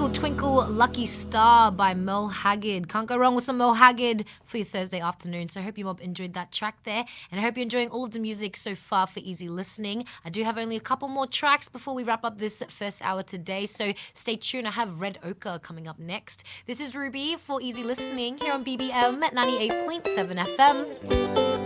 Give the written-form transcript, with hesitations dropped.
Twinkle Twinkle Lucky Star by Merle Haggard. Can't go wrong with some Merle Haggard for your Thursday afternoon. So I hope you mob enjoyed that track there. And I hope you're enjoying all of the music so far for easy listening. I do have only a couple more tracks before we wrap up this first hour today. So stay tuned. I have Red Ochre coming up next. This is Ruby for easy listening here on BBM at 98.7 FM.